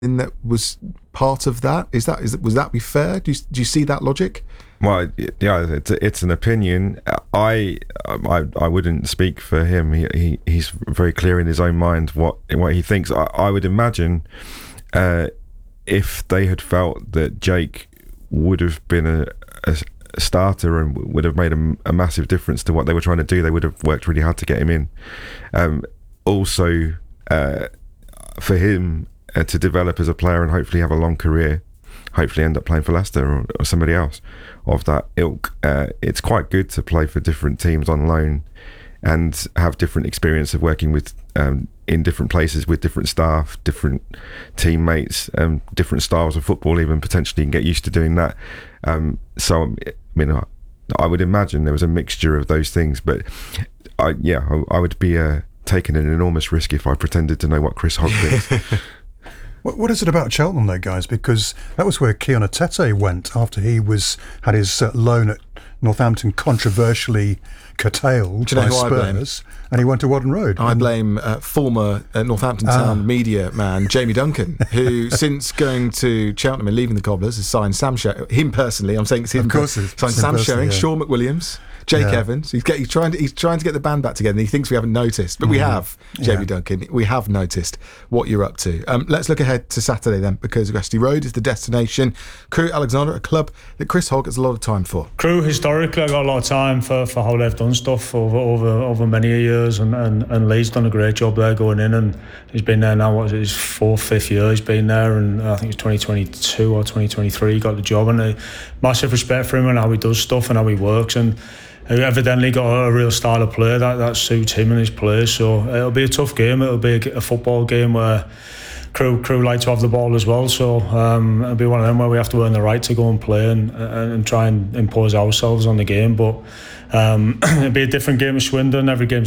that was part of that? Was that be fair? Do you see that logic? Well, yeah, it's an opinion. I wouldn't speak for him. He's very clear in his own mind what he thinks. I would imagine if they had felt that Jake would have been a starter and would have made a massive difference to what they were trying to do, they would have worked really hard to get him in. Also, for him to develop as a player and hopefully have a long career, hopefully end up playing for Leicester or somebody else of that ilk. It's quite good to play for different teams on loan and have different experience of working with in different places with different staff, different teammates, different styles of football even potentially, and get used to doing that. So I mean, I would imagine there was a mixture of those things, but I would be taking an enormous risk if I pretended to know what Chris Hogg thinks. What is it about Cheltenham, though, guys? Because that was where Keon Atete went after he had his loan at Northampton controversially curtailed by Spurs, and he went to Whaddon Road. I blame former Northampton Town media man Jamie Duncan, who since going to Cheltenham and leaving the Cobblers has signed Sam Sherring. Him personally, I'm saying it's him. Of course, signed Sam Sherring, Sean McWilliams, Jake Evans. He's trying to get the band back together, and he thinks we haven't noticed, but we have. Jamie Duncan, we have noticed what you're up to. Let's look ahead to Saturday then, because Westy Road is the destination. Crewe Alexandra, a club that Chris Hogg has a lot of time for. Crewe historically, I got a lot of time for how they've done stuff over many years, and Lee's done a great job there going in, and he's been there now. What is it, his 4th, 5th year he's been there, and I think it's 2022 or 2023 he got the job, and massive respect for him and how he does stuff and how he works, and evidently got a real style of play that suits him and his players. So it'll be a tough game. It'll be a football game where Crewe like to have the ball as well, so it'll be one of them where we have to earn the right to go and play and try and impose ourselves on the game. But it'll be a different game with Swindon. Every game's